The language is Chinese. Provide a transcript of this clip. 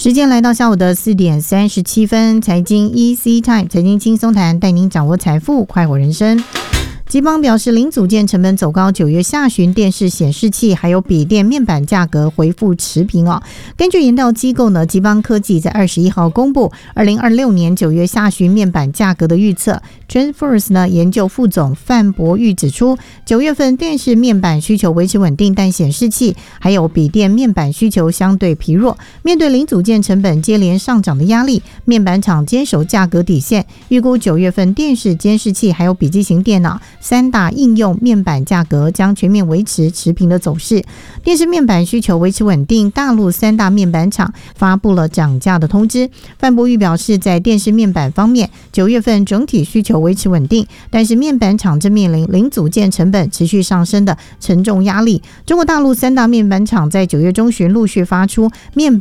时间来到下午的4点37分，财经 EC Time 财经轻松谈，带您掌握财富，快活人生。集邦表示，零组件成本走高，9月下旬电视显示器还有笔电面板价格恢复持平哦。根据研调机构呢，集邦科技在21号公布2026年9月下旬面板价格的预测。TrendForce 呢研究副总范博玉指出，9月份电视面板需求维持稳定，但显示器还有笔电面板需求相对疲弱。面对零组件成本接连上涨的压力，面板厂坚守价格底线，预估9月份电视、监视器还有笔记型电脑3大应用面板价格将全面维持持平的走势。电视面板需求维持稳定，大陆3大面板厂发布了涨价的通知。范博玉表示，在电视面板方面，9月份整体需求维持稳定，但是面板厂正面临零组件成本持续上升的沉重压力。中国大陆3大面板厂在9月中旬陆续发出面板